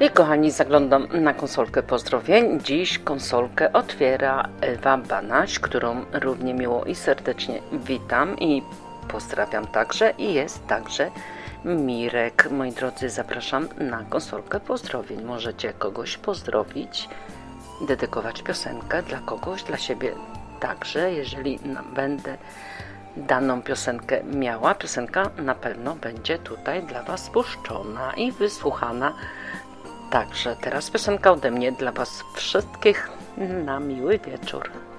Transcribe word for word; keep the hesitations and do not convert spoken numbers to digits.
I kochani, zaglądam na konsolkę pozdrowień. Dziś konsolkę otwiera Ewa Banaś, którą równie miło i serdecznie witam i pozdrawiam także. I jest także Mirek. Moi drodzy, zapraszam na konsolkę pozdrowień. Możecie kogoś pozdrowić, dedykować piosenkę dla kogoś, dla siebie także. Jeżeli będę daną piosenkę miała, piosenka na pewno będzie tutaj dla Was puszczona i wysłuchana. Także teraz piosenka ode mnie dla Was wszystkich na miły wieczór.